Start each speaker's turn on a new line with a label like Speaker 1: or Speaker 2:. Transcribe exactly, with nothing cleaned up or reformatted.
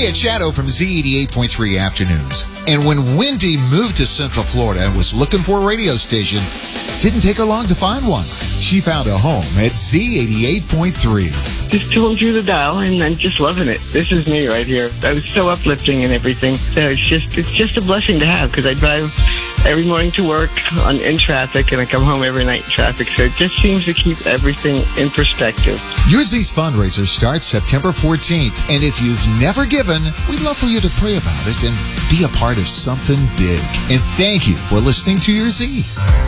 Speaker 1: Hey, it's Shadow from Z eighty-eight point three Afternoons. And when Wendy moved to Central Florida and was looking for a radio station, it didn't take her long to find one. She found a home at Z eighty-eight point three.
Speaker 2: Just told you the dial, and I'm just loving it. This is me right here. I was so uplifting and everything. So it's just it's just a blessing to have, because I drive every morning to work on in traffic, and I come home every night in traffic. So it just seems to keep everything in perspective.
Speaker 1: Your Z's fundraiser starts September fourteenth, and if you've never given, we'd love for you to pray about it and be a part of something big. And thank you for listening to Your Z.